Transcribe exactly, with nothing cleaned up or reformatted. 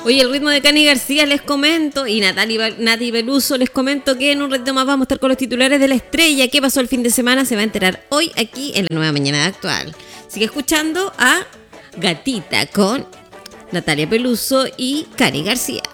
Oye, el ritmo de Cani García les comento y Natalie, Nati Peluso les comento que en un ratito más vamos a estar con los titulares de La Estrella. ¿Qué pasó el fin de semana? Se va a enterar hoy aquí en la Nueva Mañana Actual. Sigue escuchando a Gatita con Natalia Peluso y Cani García.